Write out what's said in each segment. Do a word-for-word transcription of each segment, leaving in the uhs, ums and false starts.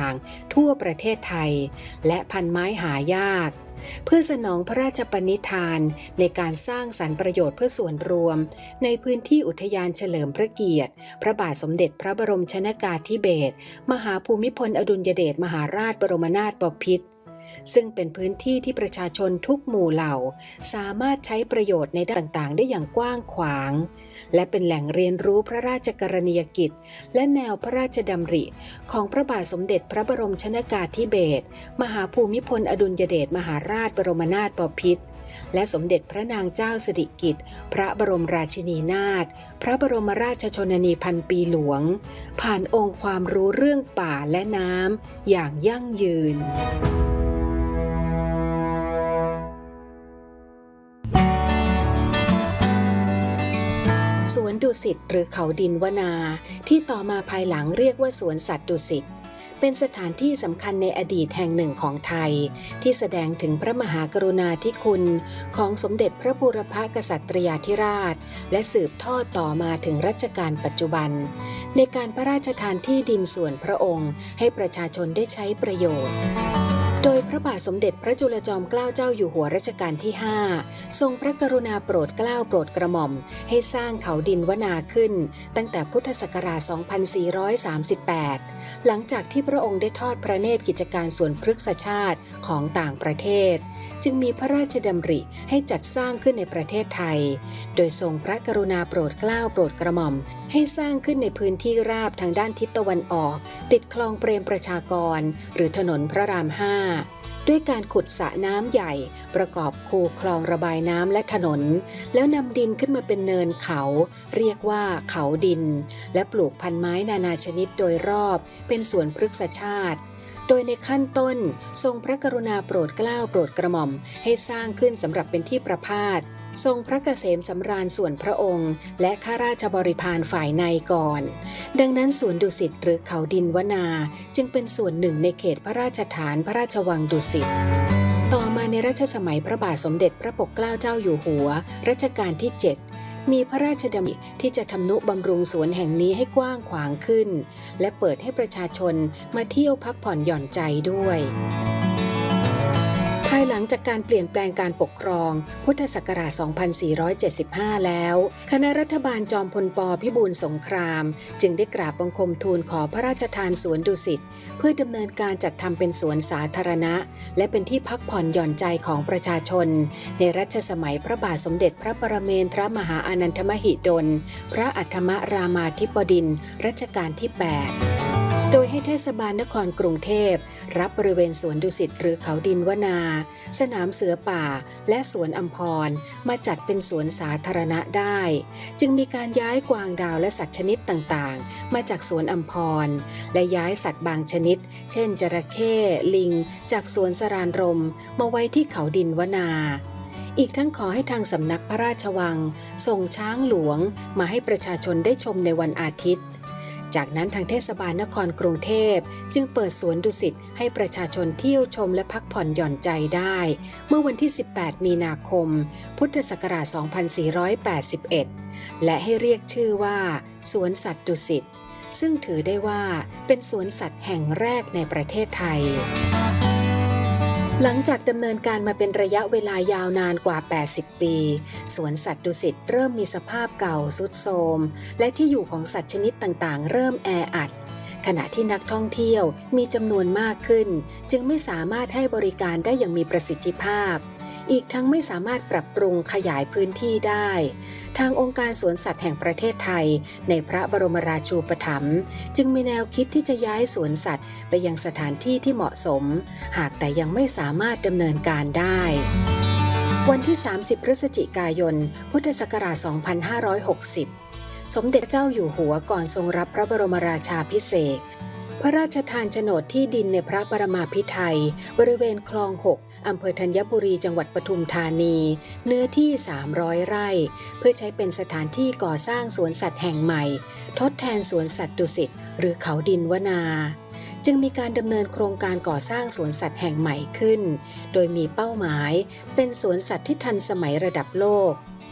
างๆทั่วประเทศไทยและพันไม้หายากเพื่อสนองพระราชปณิธานในการสร้างสรรค์ประโยชน์เพื่อส่วนรวมในพื้นที่อุทยานเฉลิมพระเกียรติพระบาทสมเด็จพระบรมชนกาธิเบศรมหาภูมิพลอดุลยเดชมหาราชบรมนาถบพิตรซึ่งเป็นพื้นที่ที่ประชาชนทุกหมู่เหล่าสามารถใช้ประโยชน์ในด้านต่างๆได้อย่างกว้างขวางและเป็นแหล่งเรียนรู้พระราชกรณียกิจและแนวพระราชดำริของพระบาทสมเด็จพระบรมชนกาธิเบศรมหาภูมิพลอดุลยเดชมหาราชบรมนาถบพิตรและสมเด็จพระนางเจ้าสิริกิติ์พระบรมราชินีนาถพระบรมราชชนนีพันปีหลวงผ่านองค์ความรู้เรื่องป่าและน้ำอย่างยั่งยืนสวนดุสิตหรือเขาดินวนาที่ต่อมาภายหลังเรียกว่าสวนสัตว์ดุสิตเป็นสถานที่สำคัญในอดีตแห่งหนึ่งของไทยที่แสดงถึงพระมหากรุณาธิคุณของสมเด็จพระบูรพกษัตริยาธิราชและสืบทอดต่อมาถึงรัชกาลปัจจุบันในการพระราชทานที่ดินส่วนพระองค์ให้ประชาชนได้ใช้ประโยชน์โดยพระบาทสมเด็จพระจุลจอมเกล้าเจ้าอยู่หัวรัชกาลที่ห้าทรงพระกรุณาโปรดเกล้าโปรดกระหม่อมให้สร้างเขาดินวนาขึ้นตั้งแต่พุทธศักราช สองพันสี่ร้อยสามสิบแปด หลังจากที่พระองค์ได้ทอดพระเนตรกิจการสวนพฤกษชาติของต่างประเทศจึงมีพระราชดำริให้จัดสร้างขึ้นในประเทศไทยโดยทรงพระกรุณาโปรดเกล้าโปรดกระหม่อมให้สร้างขึ้นในพื้นที่ราบทางด้านทิศตะวันออกติดคลองเปรมประชากรหรือถนนพระรามห้าด้วยการขุดสระน้ำใหญ่ประกอบคูคลองระบายน้ำและถนนแล้วนำดินขึ้นมาเป็นเนินเขาเรียกว่าเขาดินและปลูกพันไม้นานาชนิดโดยรอบเป็นสวนพฤกษชาติโดยในขั้นต้นทรงพระกรุณาโปรดเกล้าโปรดกระหม่อมให้สร้างขึ้นสำหรับเป็นที่ประพาสทรงพระเกษมสำราญส่วนพระองค์และข้าราชบริพารฝ่ายในก่อนดังนั้นสวนดุสิตหรือเขาดินวนาจึงเป็นส่วนหนึ่งในเขตพระราชฐานพระราชวังดุสิตต่อมาในรัชสมัยพระบาทสมเด็จพระปกเกล้าเจ้าอยู่หัวรัชกาลที่เจ็ดมีพระราชดำริที่จะทำนุบำรุงสวนแห่งนี้ให้กว้างขวางขึ้นและเปิดให้ประชาชนมาเที่ยวพักผ่อนหย่อนใจด้วยภายหลังจากการเปลี่ยนแปลงการปกครองพุทธศักราช สองพันสี่ร้อยเจ็ดสิบห้า แล้วคณะรัฐบาลจอมพลป.พิบูลสงครามจึงได้กราบบังคมทูลขอพระราชทานสวนดุสิตเพื่อดำเนินการจัดทำเป็นสวนสาธารณะและเป็นที่พักผ่อนหย่อนใจของประชาชนในรัชสมัยพระบาทสมเด็จพระปรเมนทรมหาอานันทมหิดลพระอัฏฐมรามาธิบดินทร์รัชกาลที่ แปดโดยให้เทศบาลนครกรุงเทพรับบริเวณสวนดุสิตหรือเขาดินวนาสนามเสือป่าและสวนอัมพรมาจัดเป็นสวนสาธารณะได้จึงมีการย้ายกวางดาวและสัตว์ชนิดต่างๆมาจากสวนอัมพรและย้ายสัตว์บางชนิดเช่นจระเข้ลิงจากสวนสรานรมมาไว้ที่เขาดินวนาอีกทั้งขอให้ทางสำนักพระราชวังส่งช้างหลวงมาให้ประชาชนได้ชมในวันอาทิตย์จากนั้นทางเทศบาลนครกรุงเทพจึงเปิดสวนดุสิตให้ประชาชนเที่ยวชมและพักผ่อนหย่อนใจได้เมื่อวันที่สิบแปดมีนาคมพุทธศักราช สองพันสี่ร้อยแปดสิบเอ็ด และให้เรียกชื่อว่าสวนสัตว์ดุสิตซึ่งถือได้ว่าเป็นสวนสัตว์แห่งแรกในประเทศไทยหลังจากดำเนินการมาเป็นระยะเวลายาวนานกว่าแปดสิบปีสวนสัตว์ดุสิตเริ่มมีสภาพเก่าทรุดโทรมและที่อยู่ของสัตว์ชนิดต่างๆเริ่มแออัดขณะที่นักท่องเที่ยวมีจำนวนมากขึ้นจึงไม่สามารถให้บริการได้อย่างมีประสิทธิภาพอีกทั้งไม่สามารถปรับปรุงขยายพื้นที่ได้ทางองค์การสวนสัตว์แห่งประเทศไทยในพระบรมราชูปถัมภ์จึงมีแนวคิดที่จะย้ายสวนสัตว์ไปยังสถานที่ที่เหมาะสมหากแต่ยังไม่สามารถดำเนินการได้วันที่สามสิบพฤศจิกายนพุทธศักราช สองพันห้าร้อยหกสิบ สมเด็จเจ้าอยู่หัวก่อนทรงรับพระบรมราชาภิเษกพระราชทานโฉนดที่ดินในพระปรมาภิไธยบริเวณคลองหกอำเภอธัญบุรีจังหวัดปทุมธานีเนื้อที่สามร้อยไร่เพื่อใช้เป็นสถานที่ก่อสร้างสวนสัตว์แห่งใหม่ทดแทนสวนสัตว์ดุสิตหรือเขาดินวนาจึงมีการดำเนินโครงการก่อสร้างสวนสัตว์แห่งใหม่ขึ้นโดยมีเป้าหมายเป็นสวนสัตว์ที่ทันสมัยระดับโลก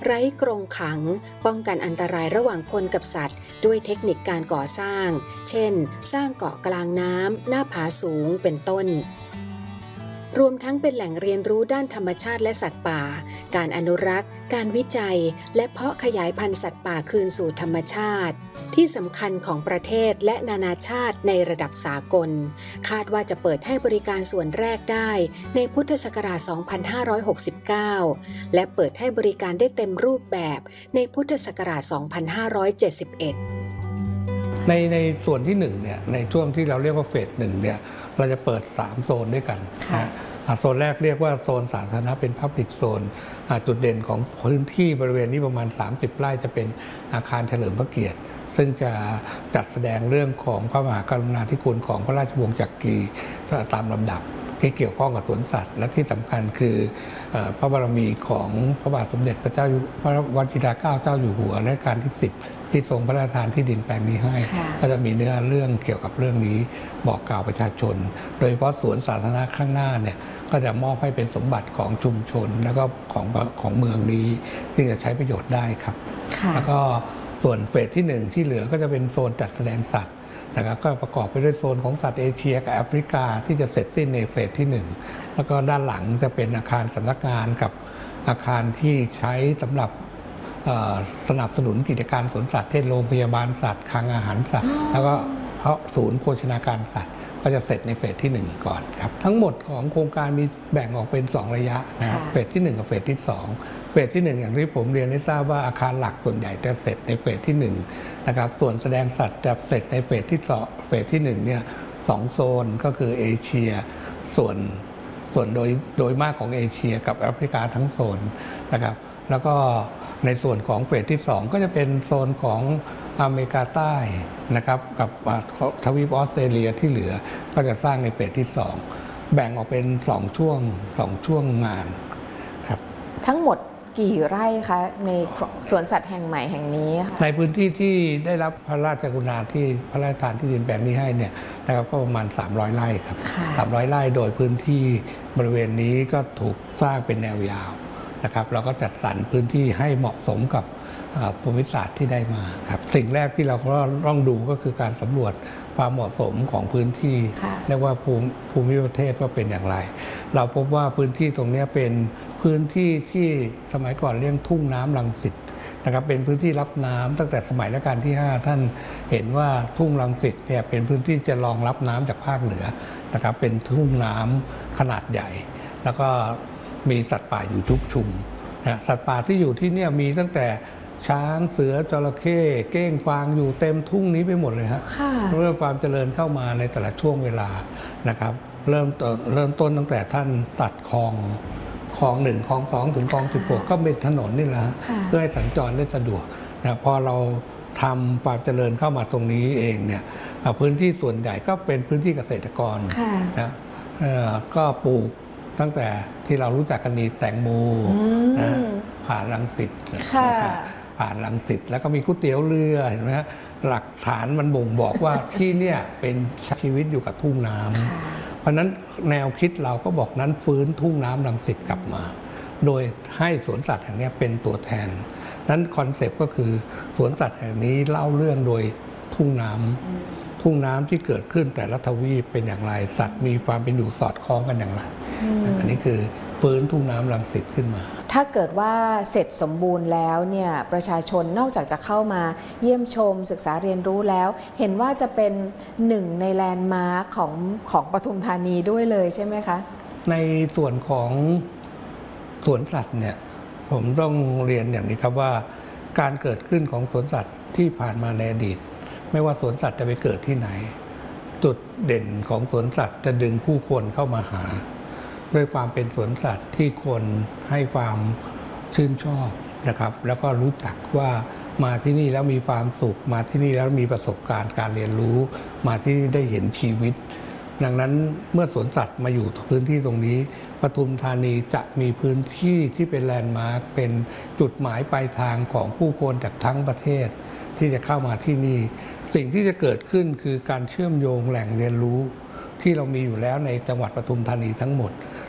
ไร้กรงขังป้องกันอันตรายระหว่างคนกับสัตว์ด้วยเทคนิคการก่อสร้างเช่นสร้างเกาะกลางน้ำหน้าผาสูงเป็นต้นรวมทั้งเป็นแหล่งเรียนรู้ด้านธรรมชาติและสัตว์ป่าการอนุรักษ์การวิจัยและเพาะขยายพันธุ์สัตว์ป่าคืนสู่ธรรมชาติที่สำคัญของประเทศและนานาชาติในระดับสากลคาดว่าจะเปิดให้บริการส่วนแรกได้ในพุทธศักราช สองพันห้าร้อยหกสิบเก้า และเปิดให้บริการได้เต็มรูปแบบในพุทธศักราช สองพันห้าร้อยเจ็ดสิบเอ็ดในในส่วนที่หนึ่งเนี่ยในช่วงที่เราเรียกว่าเฟสหนึ่งเนี่ยเราจะเปิดสามโซนด้วยกันนะโซนแรกเรียกว่าโซนสาธารณะเป็น Public Zone จุดเด่นของพื้นที่บริเวณนี้ประมาณสามสิบไร่จะเป็นอาคารเฉลิมพระเกียรติซึ่งจะจัดแสดงเรื่องของพระมหากรุณาธิคุณของพระราชวงศ์จักรีตามลำดับที่เกี่ยวข้องกับสวนสัตว์และที่สำคัญคือพระบารมีของพระบาทสมเด็จพระเจ้าพระวชิรเกล้าเจ้าอยู่หัวรัชกาลที่สิบที่ทรงพระราชทานที่ดินแปลงนี้ให้ก็จะมีเนื้อเรื่องเกี่ยวกับเรื่องนี้บอกกล่าวประชาชนโดยเฉพาะสวนสาธารณะข้างหน้าเนี่ยก็จะมอบให้เป็นสมบัติของชุมชนแล้วก็ของของเมืองนี้ที่จะใช้ประโยชน์ได้ครับแล้วก็ส่วนเฟสที่หนึ่งที่เหลือก็จะเป็นโซนจัดแสดงสัตว์นะครับก็ประกอบไปด้วยโซนของสัตว์เอเชียกับแอฟริกาที่จะเสร็จสิ้นในเฟสที่หนึ่งแล้วก็ด้านหลังจะเป็นอาคารสำนักงานกับอาคารที่ใช้สำหรับสนับสนุนกิจการสวนสัตว์เช่นโรงพยาบาลสัตว์คลังอาหารสัตว์แล้วก็ศูนย์โภชนาการสัตว์ก็จะเสร็จในเฟสที่หนึ่งก่อนครับทั้งหมดของโครงการมีแบ่งออกเป็นสองระยะนะครับเฟสที่หนึ่งกับเฟสที่สองเฟสที่หนึ่งอย่างที่ผมเรียนให้ทราบว่าอาคารหลักส่วนใหญ่จะเสร็จในเฟสที่หนึ่งนะครับส่วนแสดงสัตว์จะเสร็จในเฟสที่สองเฟสที่หนึ่งเนี่ยสองโซนก็คือเอเชียส่วนส่วนโดยโดยมากของเอเชียกับแอฟริกาทั้งโซนนะครับแล้วก็ในส่วนของเฟสที่สองก็จะเป็นโซนของอเมริกาใต้นะครับกับทวีปออสเตรเลียที่เหลือก็จะสร้างในเฟสที่สองแบ่งออกเป็นสองช่วงสองช่วงงานครับทั้งหมดกี่ไร่คะในสวนสัตว์แห่งใหม่แห่งนี้ค่ะในพื้นที่ที่ได้รับพระราชกรุณาที่พระราชทานที่ดินแปลงนี้ให้เนี่ยนะครับก็ประมาณสามร้อยไร่ครับสามร้อยไร่โดยพื้นที่บริเวณนี้ก็ถูกสร้างเป็นแนวยาวนะครับเราก็จัดสรรพื้นที่ให้เหมาะสมกับภูมิศาสตร์ที่ได้มาครับสิ่งแรกที่เราก็ต้องดูก็คือการสำรวจความเหมาะสมของพื้นที่เรียกว่าภูมิภูมิประเทศว่าเป็นอย่างไรเราพบว่าพื้นที่ตรงนี้เป็นพื้นที่ที่สมัยก่อนเรียกทุ่งน้ำรังสิตนะครับเป็นพื้นที่รับน้ำตั้งแต่สมัยรัชกาลที่ห้าท่านเห็นว่าทุ่งรังสิตเนี่ยเป็นพื้นที่จะรองรับน้ำจากภาคเหนือนะครับเป็นทุ่งน้ำขนาดใหญ่แล้วก็มีสัตว์ป่าอยู่ชุกชุมนะสัตว์ป่าที่อยู่ที่นี่มีตั้งแต่ช้างเสือจระเข้เก้งกวางอยู่เต็มทุ่งนี้ไปหมดเลยฮะเริ่มความเจริญเข้ามาในแต่ละช่วงเวลานะครับเริ่มเริ่มต้นตั้งแต่ท่านตัดคลองคลองหนึ่งคลองสองถึงคลองสิบหกก็เป็นถนนนี่แหละเพื่อให้สัญจรได้สะดวกนะพอเราทำความเจริญเข้ามาตรงนี้เองเนี่ยพื้นที่ส่วนใหญ่ก็เป็นพื้นที่เกษตรกรนะก็ปลูกตั้งแต่ที่เรารู้จักกันดีแตงโมนะผ่านรังสิตผ่านรังสิตแล้วก็มีก๋วยเตี๋ยวเรือเห็นไหมฮะหลักฐานมันบ่งบอกว่าที่เนี่ยเป็นชีวิตอยู่กับทุ่งน้ำเพราะนั้นแนวคิดเราก็บอกนั้นฟื้นทุ่งน้ำรังสิตกลับมาโดยให้สวนสัตว์แห่งนี้เป็นตัวแทนนั้นคอนเซปต์ก็คือสวนสัตว์แห่งนี้เล่าเรื่องโดยทุ่งน้ำทุ่งน้ำที่เกิดขึ้นแต่ละทวีปเป็นอย่างไรสัตว์มีความเป็นอยู่สอดคล้องกันอย่างไรอันนี้คือฟื้นทุ่งน้ำรังสิตขึ้นมาถ้าเกิดว่าเสร็จสมบูรณ์แล้วเนี่ยประชาชนนอกจากจะเข้ามาเยี่ยมชมศึกษาเรียนรู้แล้วเห็นว่าจะเป็นหนึ่งในแลนด์มาร์คของของปทุมธานีด้วยเลยใช่ไหมคะในส่วนของสวนสัตว์เนี่ยผมต้องเรียนอย่างนี้ครับว่าการเกิดขึ้นของสวนสัตว์ที่ผ่านมาในอดีตไม่ว่าสวนสัตว์จะไปเกิดที่ไหนจุดเด่นของสวนสัตว์จะดึงผู้คนเข้ามาหาด้วยความเป็นสวนสัตว์ที่คนให้ความชื่นชอบนะครับแล้วก็รู้จักว่ามาที่นี่แล้วมีความสุขมาที่นี่แล้วมีประสบการณ์การเรียนรู้มาที่นี่ได้เห็นชีวิตดังนั้นเมื่อสวนสัตว์มาอยู่พื้นที่ตรงนี้ปทุมธานีจะมีพื้นที่ที่เป็นแลนด์มาร์คเป็นจุดหมายปลายทางของผู้คนจากทั้งประเทศที่จะเข้ามาที่นี่สิ่งที่จะเกิดขึ้นคือการเชื่อมโยงแหล่งเรียนรู้ที่เรามีอยู่แล้วในจังหวัดปทุมธานีทั้งหมด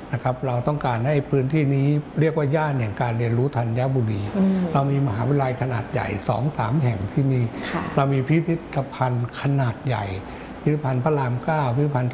นะครับเราต้องการให้พื้นที่นี้เรียกว่าย่านแห่งการเรียนรู้ธัญบุรีเรามีมหาวิทยาลัยขนาดใหญ่ สองสาม แห่งที่นี่เรามีพิพิธภัณฑ์ขนาดใหญ่พิพิธภัณฑ์พระรามเก้าพิพิธภัณฑ์